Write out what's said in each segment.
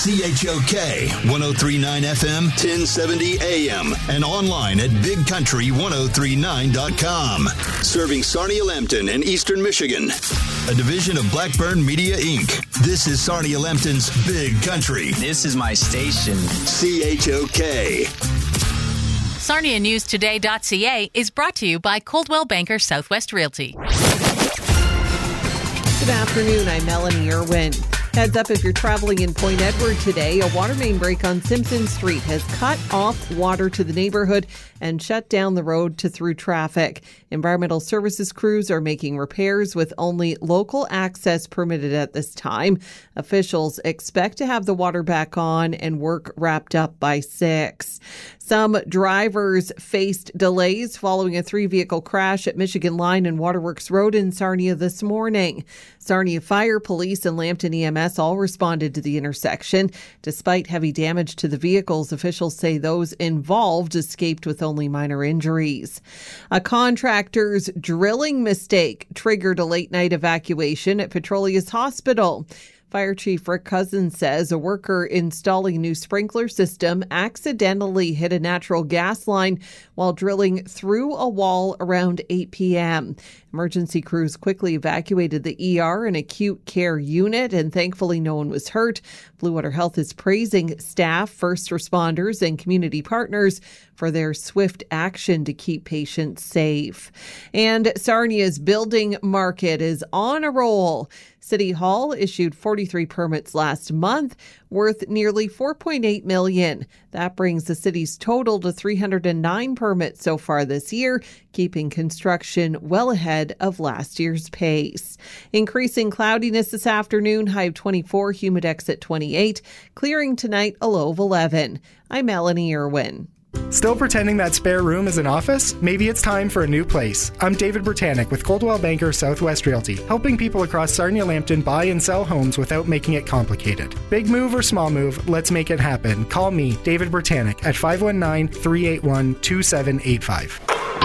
CHOK 1039 FM, 1070 AM, and online at bigcountry1039.com. Serving Sarnia-Lambton and Eastern Michigan. A division of Blackburn Media, Inc. This is Sarnia-Lambton's Big Country. This is my station. CHOK. SarniaNewsToday.ca is brought to you by Coldwell Banker Southwest Realty. Good afternoon, I'm Melanie Irwin. Heads up if you're traveling in Point Edward today. A water main break on Simpson Street has cut off water to the neighborhood and shut down the road to through traffic. Environmental services crews are making repairs with only local access permitted at this time. Officials expect to have the water back on and work wrapped up by 6. Some drivers faced delays following a 3-vehicle crash at Michigan Line and Waterworks Road in Sarnia this morning. Sarnia Fire, Police, and Lambton EMS all responded to the intersection. Despite heavy damage to the vehicles, officials say those involved escaped with only minor injuries. A contractor's drilling mistake triggered a late-night evacuation at Petroleus Hospital. Fire Chief Rick Cousins says a worker installing a new sprinkler system accidentally hit a natural gas line while drilling through a wall around 8 p.m. Emergency crews quickly evacuated the ER and acute care unit, and thankfully no one was hurt. Blue Water Health is praising staff, first responders, and community partners for their swift action to keep patients safe. And Sarnia's building market is on a roll. City Hall issued 43 permits last month, worth nearly $4.8 million. That brings the city's total to 309 permits so far this year, keeping construction well ahead of last year's pace. Increasing cloudiness this afternoon, high of 24, humidex at 28. Clearing tonight, a low of 11. I'm Melanie Irwin. Still pretending that spare room is an office? Maybe it's time for a new place. I'm David Britannic with Coldwell Banker Southwest Realty, helping people across Sarnia-Lambton buy and sell homes without making it complicated. Big move or small move, let's make it happen. Call me, David Britannic, at 519-381-2785.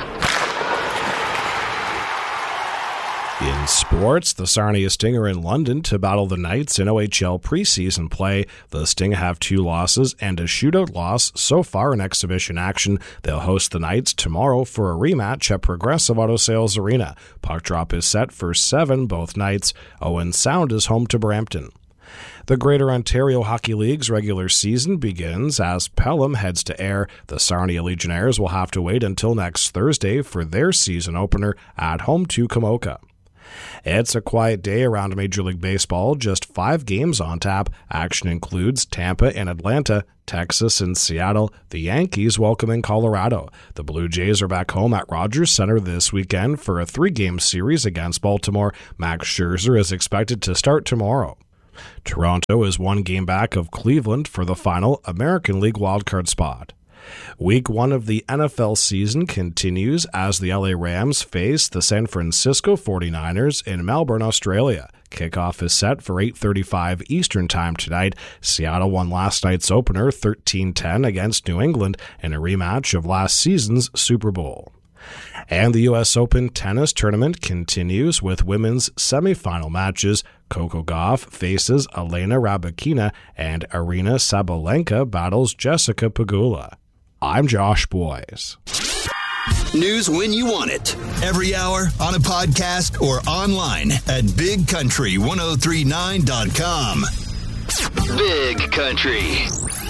In sports, the Sarnia Sting are in London to battle the Knights in OHL preseason play. The Sting have 2 losses and a shootout loss so far in exhibition action. They'll host the Knights tomorrow for a rematch at Progressive Auto Sales Arena. Puck drop is set for 7, both nights. Owen Sound is home to Brampton. The Greater Ontario Hockey League's regular season begins as Pelham heads to Ayr. The Sarnia Legionnaires will have to wait until next Thursday for their season opener at home to Kamoka. It's a quiet day around Major League Baseball. Just 5 games on tap. Action includes Tampa and Atlanta, Texas and Seattle, the Yankees welcoming Colorado. The Blue Jays are back home at Rogers Center this weekend for a 3-game series against Baltimore. Max Scherzer is expected to start tomorrow. Toronto is 1 game back of Cleveland for the final American League wildcard spot. Week 1 of the NFL season continues as the LA Rams face the San Francisco 49ers in Melbourne, Australia. Kickoff is set for 8:35 Eastern Time tonight. Seattle won last night's opener 13-10 against New England in a rematch of last season's Super Bowl. And the U.S. Open tennis tournament continues with women's semifinal matches. Coco Gauff faces Elena Rybakina and Arina Sabalenka battles Jessica Pegula. I'm Josh Boyes. News when you want it. Every hour on a podcast or online at bigcountry1039.com. Big Country.